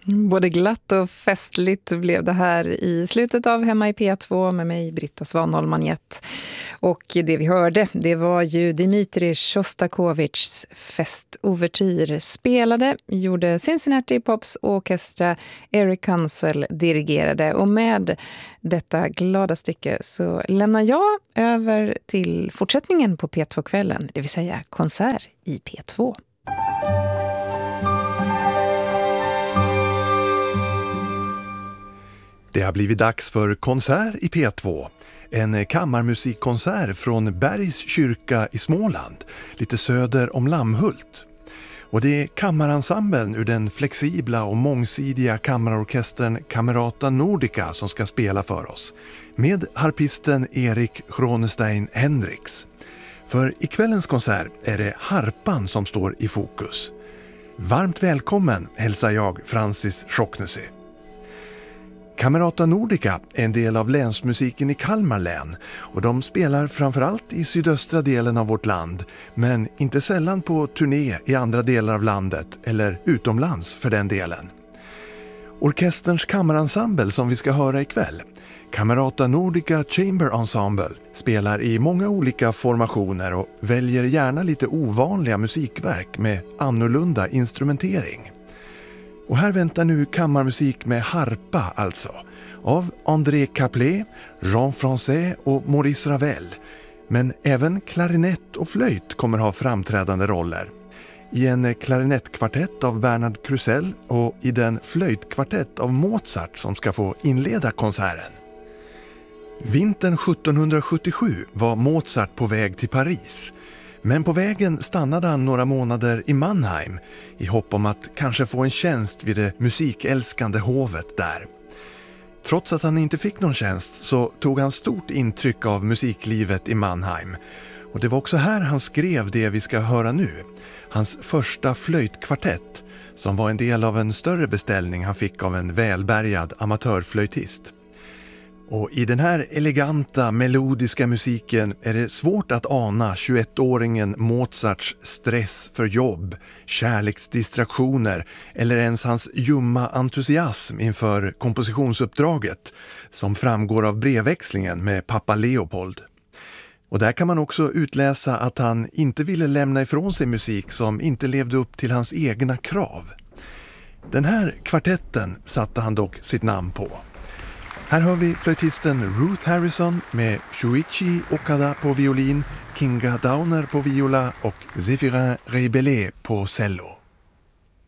Både glatt och festligt blev det här i slutet av Hemma i P2 med mig, Britta Svanholm-Manjett. Och det vi hörde, det var ju Dmitrij Sjostakovitjs festovertyr. Spelade, gjorde Cincinnati Pops Orchestra, Eric Kunsel dirigerade. Och med detta glada stycke så lämnar jag över till fortsättningen på P2-kvällen, det vill säga konsert i P2. Det har blivit dags för konsert i P2. En kammarmusikkonsert från Bergs kyrka i Småland, lite söder om Lammhult. Och det är kammarensemblen ur den flexibla och mångsidiga kammarorkestern Camerata Nordica som ska spela för oss. Med harpisten Erik Schronestein Hendricks. För i kvällens konsert är det harpan som står i fokus. Varmt välkommen hälsar jag Francis Schocknessy. Camerata Nordica är en del av länsmusiken i Kalmar län och de spelar framförallt i sydöstra delen av vårt land, men inte sällan på turné i andra delar av landet eller utomlands för den delen. Orkesterns kammarensemble som vi ska höra ikväll, Camerata Nordica Chamber Ensemble, spelar i många olika formationer och väljer gärna lite ovanliga musikverk med annorlunda instrumentering. Och här väntar nu kammarmusik med harpa alltså, av André Caplet, Jean Francais och Maurice Ravel. Men även klarinett och flöjt kommer ha framträdande roller. I en klarinettkvartett av Bernard Krusell och i den flöjtkvartett av Mozart som ska få inleda konserten. Vintern 1777 var Mozart på väg till Paris. Men på vägen stannade han några månader i Mannheim i hopp om att kanske få en tjänst vid det musikälskande hovet där. Trots att han inte fick någon tjänst så tog han stort intryck av musiklivet i Mannheim. Och det var också här han skrev det vi ska höra nu. Hans första flöjtkvartett som var en del av en större beställning han fick av en välbärgad amatörflöjtist. Och i den här eleganta, melodiska musiken är det svårt att ana 21-åringen Mozarts stress för jobb, kärleksdistraktioner eller ens hans ljumma entusiasm inför kompositionsuppdraget som framgår av brevväxlingen med pappa Leopold. Och där kan man också utläsa att han inte ville lämna ifrån sig musik som inte levde upp till hans egna krav. Den här kvartetten satte han dock sitt namn på. Här hör vi flöjtisten Ruth Harrison med Shuichi Okada på violin, Kinga Downer på viola och Zéphirin Rebellé på cello.